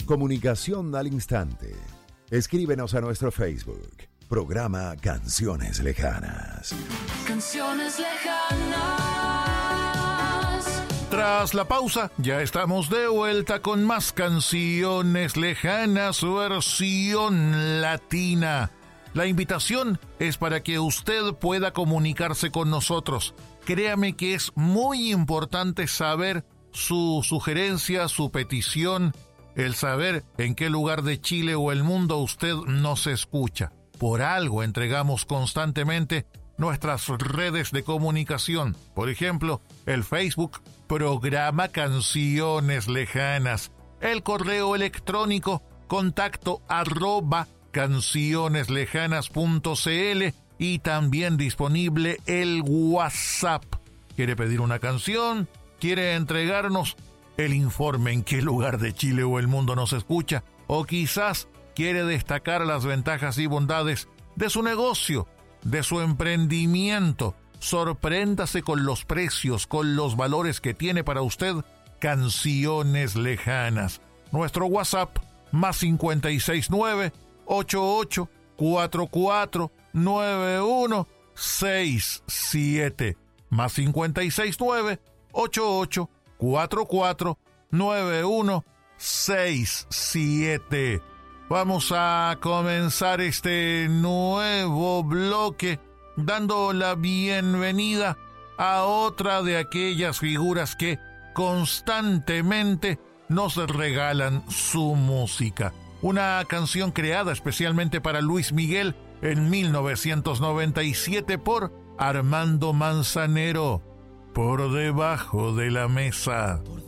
Comunicación al instante. Escríbenos a nuestro Facebook. Programa Canciones Lejanas. Canciones lejanas. Tras la pausa, ya estamos de vuelta con más Canciones Lejanas versión latina. La invitación es para que usted pueda comunicarse con nosotros. Créame que es muy importante saber su sugerencia, su petición, el saber en qué lugar de Chile o el mundo usted nos escucha. Por algo entregamos constantemente nuestras redes de comunicación. Por ejemplo, el Facebook, Programa Canciones Lejanas. El correo electrónico, contacto@cancioneslejanas.cl, y también disponible el WhatsApp. ¿Quiere pedir una canción? ¿Quiere entregarnos el informe en qué lugar de Chile o el mundo nos escucha? ¿O quizás quiere destacar las ventajas y bondades de su negocio, de su emprendimiento? Sorpréndase con los precios, con los valores que tiene para usted Canciones Lejanas. Nuestro WhatsApp, más 569-8844-9167. Más 569-8844-9167. Vamos a comenzar este nuevo bloque dando la bienvenida a otra de aquellas figuras que constantemente nos regalan su música. Una canción creada especialmente para Luis Miguel en 1997 por Armando Manzanero, Por debajo de la mesa.